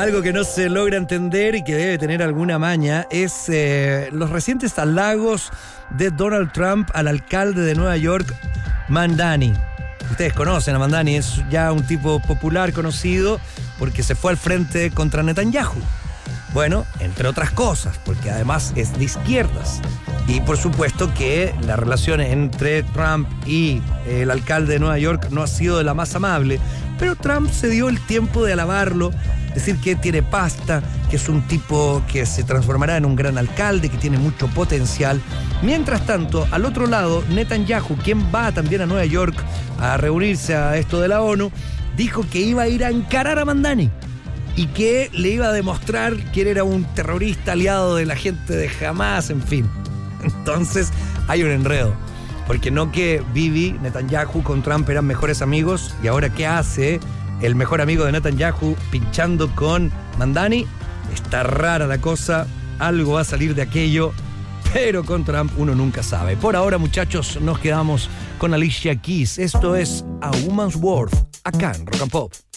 Algo que no se logra entender y que debe tener alguna maña es los recientes halagos de Donald Trump al alcalde de Nueva York, Mamdani. Ustedes conocen a Mamdani, es ya un tipo popular, conocido, porque se fue al frente contra Netanyahu. Bueno, entre otras cosas, porque además es de izquierdas. Y por supuesto que la relación entre Trump y el alcalde de Nueva York no ha sido de la más amable, pero Trump se dio el tiempo de alabarlo, decir que tiene pasta, que es un tipo que se transformará en un gran alcalde, que tiene mucho potencial. Mientras tanto, al otro lado, Netanyahu, quien va también a Nueva York a reunirse a esto de la ONU, dijo que iba a ir a encarar a Mamdani y que le iba a demostrar que él era un terrorista aliado de la gente de Hamas, en fin. Entonces hay un enredo, porque no que Bibi, Netanyahu con Trump eran mejores amigos, y ahora ¿qué hace el mejor amigo de Netanyahu pinchando con Mamdani? Está rara la cosa, algo va a salir de aquello, pero con Trump uno nunca sabe. Por ahora, muchachos, nos quedamos con Alicia Keys. Esto es A Woman's Worth, acá en Rock and Pop.